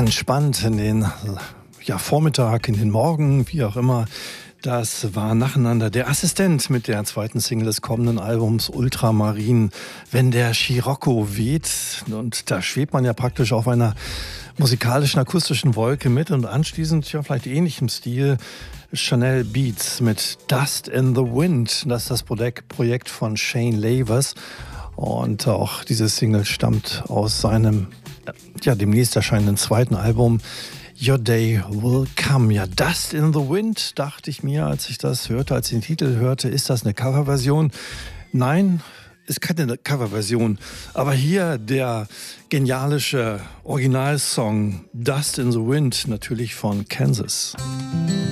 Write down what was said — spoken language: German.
entspannt in den Vormittag, in den Morgen, wie auch immer. Das war nacheinander der Assistent mit der zweiten Single des kommenden Albums Ultramarin, wenn der Scirocco weht. Und da schwebt man ja praktisch auf einer musikalischen, akustischen Wolke mit und anschließend, vielleicht ähnlichem Stil, Chanel Beats mit Dust in the Wind. Das ist das Projekt von Shane Lavers. Und auch diese Single stammt aus seinem demnächst erscheinenden zweiten Album Your Day Will Come. Ja, Dust in the Wind, dachte ich mir, als ich das hörte, als ich den Titel hörte, ist das eine Coverversion? Nein, ist keine Coverversion. Aber hier der genialische Originalsong Dust in the Wind, natürlich von Kansas.